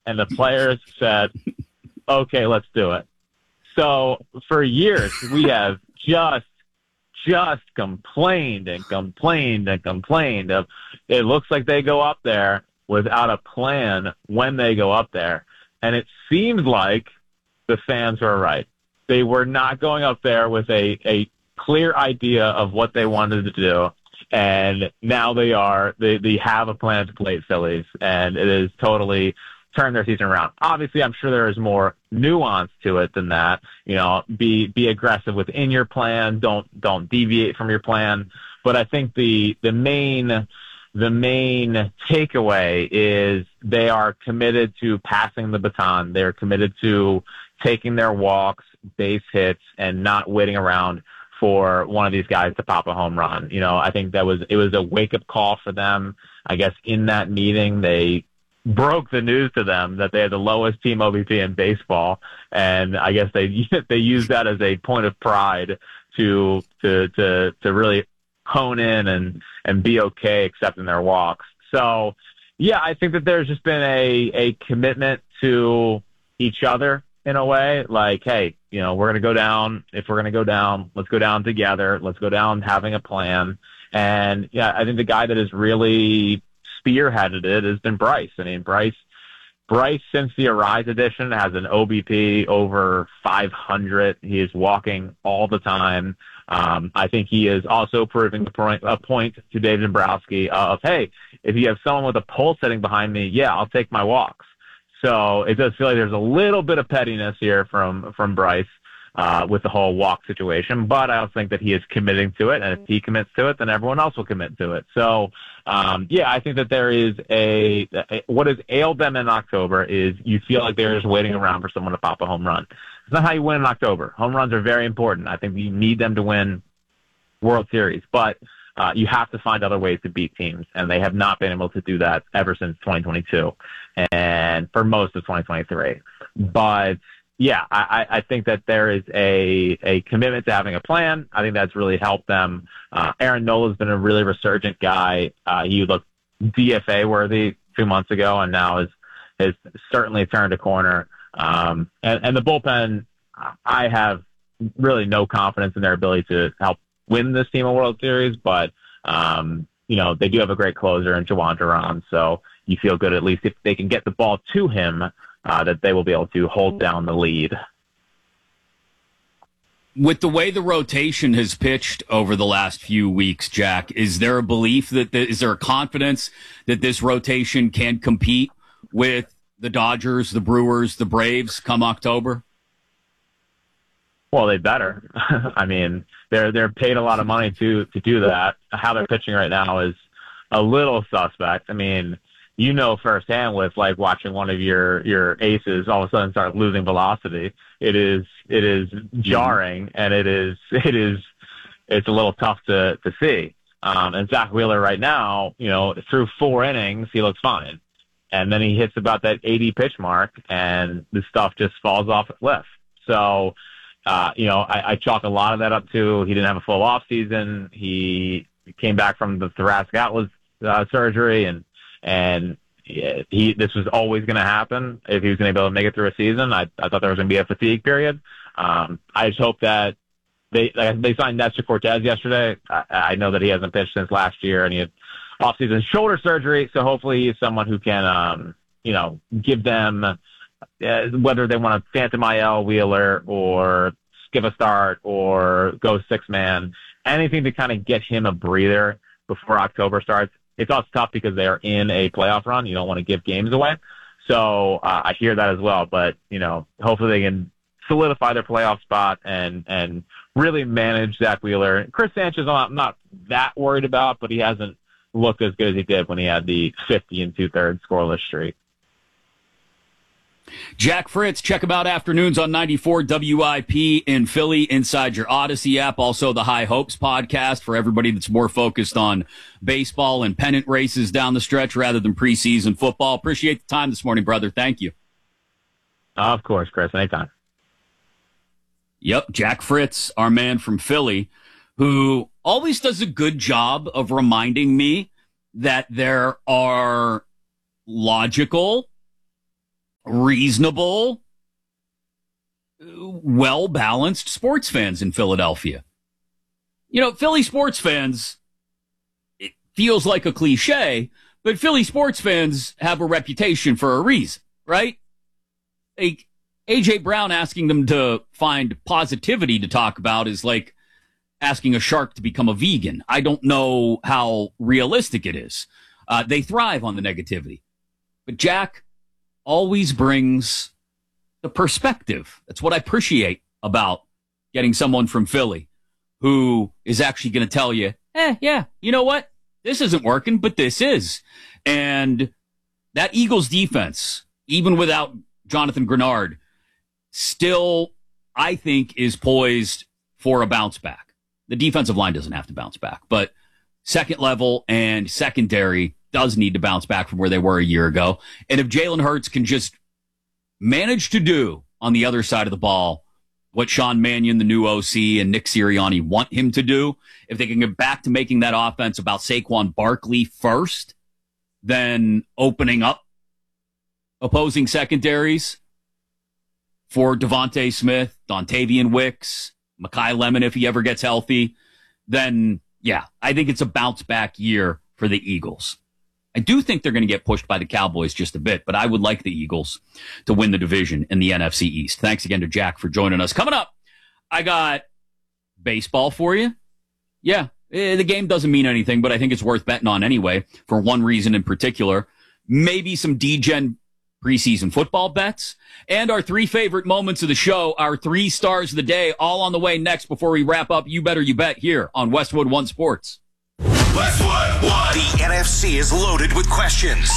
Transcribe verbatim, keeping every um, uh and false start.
and the players said, okay, let's do it. So for years, we have just, just complained and complained and complained of, it looks like they go up there without a plan when they go up there. And it seemed like the fans were right. They were not going up there with a, a clear idea of what they wanted to do. And now they are, they, they have a plan to play Phillies, and it is totally turned their season around. Obviously, I'm sure there is more nuance to it than that. You know, be, be aggressive within your plan. Don't, don't deviate from your plan. But I think the, the main, the main takeaway is they are committed to passing the baton. They're committed to taking their walks, base hits, and not waiting around for one of these guys to pop a home run. You know, I think that was, it was a wake-up call for them. I guess in that meeting, they broke the news to them that they had the lowest team O B P in baseball, and I guess they they used that as a point of pride to to to to really hone in and and be okay accepting their walks. So, yeah, I think that there's just been a a commitment to each other in a way, like, hey, you know, we're going to go down. If we're going to go down, let's go down together. Let's go down having a plan. And, yeah, I think the guy that has really spearheaded it has been Bryce. I mean, Bryce, Bryce since the Arise edition, has an O B P over five hundred. He is walking all the time. Um, I think he is also proving the point, a point to Dave Dombrowski of, hey, if you have someone with a pulse sitting behind me, yeah, I'll take my walks. So it does feel like there's a little bit of pettiness here from, from Bryce uh, with the whole walk situation, but I also think that he is committing to it, and if he commits to it, then everyone else will commit to it. So, um, yeah, I think that there is a, a – what has ailed them in October is you feel like they're just waiting around for someone to pop a home run. It's not how you win in October. Home runs are very important. I think you need them to win World Series, but – Uh, you have to find other ways to beat teams, and they have not been able to do that ever since twenty twenty-two and for most of twenty twenty-three. But, yeah, I, I think that there is a, a commitment to having a plan. I think that's really helped them. Uh, Aaron Nola has been a really resurgent guy. Uh, he looked D F A-worthy two months ago, and now has, has certainly turned a corner. Um, and, and the bullpen, I have really no confidence in their ability to help win this team a World Series, but, um, you know, they do have a great closer in Jawan Duran, so you feel good at least if they can get the ball to him, uh, that they will be able to hold down the lead. With the way the rotation has pitched over the last few weeks, Jack, is there a belief that, the, is there a confidence that this rotation can compete with the Dodgers, the Brewers, the Braves come October? Well, they better. I mean, they're they're paid a lot of money to to do that. How they're pitching right now is a little suspect. I mean, you know firsthand with like watching one of your your aces all of a sudden start losing velocity. It is it is jarring, and it is it is it's a little tough to to see. Um, and Zach Wheeler right now, you know, through four innings, he looks fine, and then he hits about that eighty pitch mark, and the stuff just falls off a cliff. So. Uh, you know, I, I chalk a lot of that up to he didn't have a full off season. He came back from the thoracic outlet uh, surgery, and and he this was always going to happen if he was going to be able to make it through a season. I, I thought there was going to be a fatigue period. Um, I just hope that they like, they signed Nestor Cortez yesterday. I, I know that he hasn't pitched since last year, and he had off season shoulder surgery. So hopefully he's someone who can, um, you know, give them. Uh, whether they want to phantom I L Wheeler or skip a start or go six man, anything to kind of get him a breather before October starts. It's also tough because they are in a playoff run. You don't want to give games away. So uh, I hear that as well. But, you know, hopefully they can solidify their playoff spot and, and really manage Zach Wheeler. Chris Sanchez, I'm not that worried about, but he hasn't looked as good as he did when he had the fifty and two-thirds scoreless streak. Jack Fritz, check him out afternoons on ninety-four W I P in Philly inside your Odyssey app. Also the High Hopes podcast for everybody that's more focused on baseball and pennant races down the stretch rather than preseason football. Appreciate the time this morning, brother. Thank you. Of course, Chris. Anytime. Yep, Jack Fritz, our man from Philly, who always does a good job of reminding me that there are logical reasonable, well-balanced sports fans in Philadelphia. You know, Philly sports fans, it feels like a cliche, but Philly sports fans have a reputation for a reason, right? Like, A J Brown asking them to find positivity to talk about is like asking a shark to become a vegan. I don't know how realistic it is. Uh, they thrive on the negativity. But Jack always brings the perspective. That's what I appreciate about getting someone from Philly who is actually going to tell you, eh, yeah, you know what? This isn't working, but this is. And that Eagles defense, even without Jonathan Grenard, still, I think, is poised for a bounce back. The defensive line doesn't have to bounce back, but second level and secondary does need to bounce back from where they were a year ago. And if Jalen Hurts can just manage to do on the other side of the ball what Sean Mannion, the new O C, and Nick Sirianni want him to do, if they can get back to making that offense about Saquon Barkley first, then opening up opposing secondaries for Devontae Smith, Dontavian Wicks, Mekhi Lemon if he ever gets healthy, then, yeah, I think it's a bounce-back year for the Eagles. I do think they're going to get pushed by the Cowboys just a bit, but I would like the Eagles to win the division in the N F C East. Thanks again to Jack for joining us. Coming up, I got baseball for you. Yeah, the game doesn't mean anything, but I think it's worth betting on anyway for one reason in particular. Maybe some D-Gen preseason football bets, and our three favorite moments of the show, our three stars of the day, all on the way next before we wrap up You Better You Bet here on Westwood One Sports. Westwood One. The N F C is loaded with questions.